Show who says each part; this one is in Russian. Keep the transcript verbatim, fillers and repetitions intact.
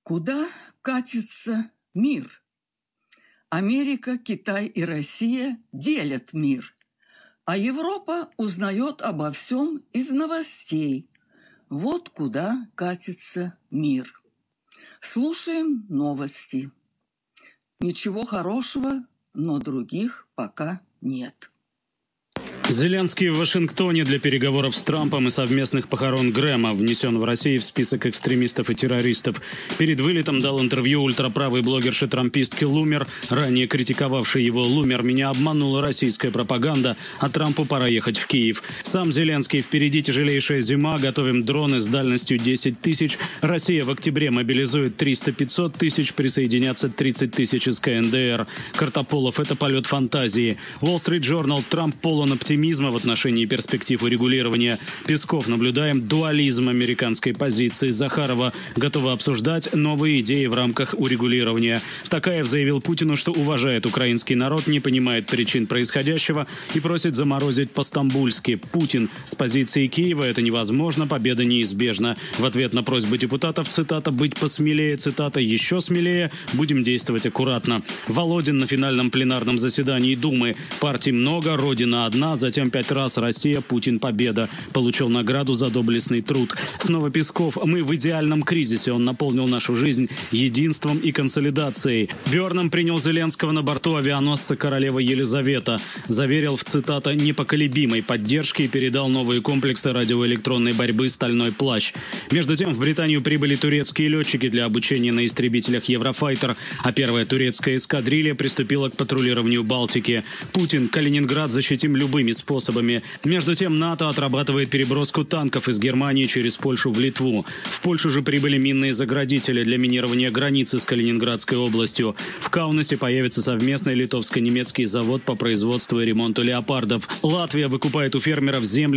Speaker 1: Куда катится мир? Америка, Китай и Россия делят мир, а Европа узнает обо всем из новостей. Вот куда катится мир. Слушаем новости. Ничего хорошего, но других пока нет.
Speaker 2: Зеленский в Вашингтоне для переговоров с Трампом и совместных похорон Грэма внесен в Россию в список экстремистов и террористов. Перед вылетом дал интервью ультраправой блогерше-трампистке Лумер, ранее критиковавшей его. Лумер: «Меня обманула российская пропаганда, а Трампу пора ехать в Киев». Сам Зеленский: «Впереди тяжелейшая зима, готовим дроны с дальностью десять тысяч. Россия в октябре мобилизует триста-пятьсот тысяч, присоединятся тридцать тысяч из ка эн дэ эр». Картополов: «Это полет фантазии». Wall Street Journal: «Трамп полон оптимизма в отношении перспектив урегулирования». Песков: «Наблюдаем дуализм американской позиции». Захарова: «Готова обсуждать новые идеи в рамках урегулирования». Такаев заявил Путину, что уважает украинский народ, не понимает причин происходящего и просит заморозить по-стамбульски. Путин: «С позиции Киева это невозможно, победа неизбежна». В ответ на просьбу депутатов, цитата: «Быть посмелее», цитата: «Еще смелее, будем действовать аккуратно». Володин на финальном пленарном заседании Думы: «Партий много, Родина одна, затем пять раз Россия, Путин, победа». Получил награду за доблестный труд. Снова Песков: «Мы в идеальном кризисе. Он наполнил нашу жизнь единством и консолидацией». Бёрнам принял Зеленского на борту авианосца «Королева Елизавета». Заверил в, цитата, «непоколебимой поддержке» и передал новые комплексы радиоэлектронной борьбы «Стальной плащ». Между тем в Британию прибыли турецкие летчики для обучения на истребителях «Еврофайтер», а первая турецкая эскадрилья приступила к патрулированию Балтики. Путин: «Калининград защитим любыми способами». Между тем НАТО отрабатывает переброску танков из Германии через Польшу в Литву. В Польшу же прибыли минные заградители для минирования границы с Калининградской областью. В Каунасе появится совместный литовско-немецкий завод по производству и ремонту леопардов. Латвия выкупает у фермеров земли